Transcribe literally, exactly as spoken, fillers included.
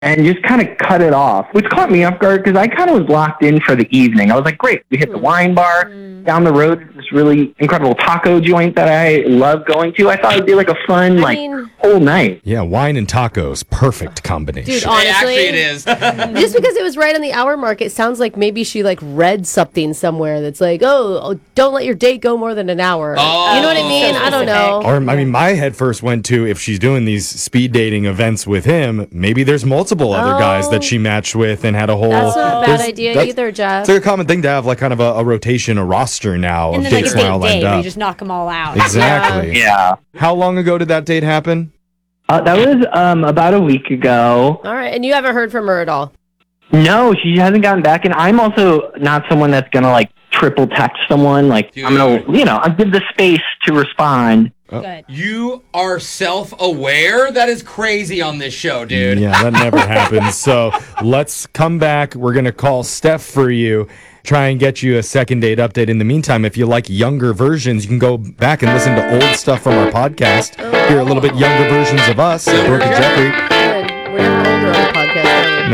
and just kind of cut it off, which caught me off guard because I kind of was locked in for the evening. I was like, great, we hit the wine bar. Mm. Down the road, this really incredible taco joint that I love going to. I thought it'd be like a fun, I like, mean, whole night. Yeah, wine and tacos, perfect combination. dude, Hey, honestly, actually, it is. just because it was right on the hour mark, it sounds like maybe she like read something somewhere that's like, oh, oh, don't let your date go more than an hour. Oh. You know what I mean? I don't know. Or, I mean, my head first went to if she's doing these speed dating events with him, maybe there's multiple other Oh. guys that she matched with and had a whole. That's not a bad there's- idea that's- either, Jeff. It's like a common thing to have, like, kind of a, a rotation, a roster now And of then like dates a date now day lined where you up. just knock them all out. Exactly. Yeah. How long ago did that date happen? Uh, that was um, about a week ago. All right, and you haven't heard from her at all. No, she hasn't gotten back, and I'm also not someone that's gonna like triple text someone. Like I'm gonna, you know, I'll give the space to respond. Good. You are self-aware? That is crazy on this show, dude. Yeah, that never happens. So let's come back. We're going to call Steph for you, try and get you a second date update. In the meantime, if you like younger versions, you can go back and listen to old stuff from our podcast. Hear a little bit younger versions of us, Brooke and Jeffrey. Good. We're older on the podcast.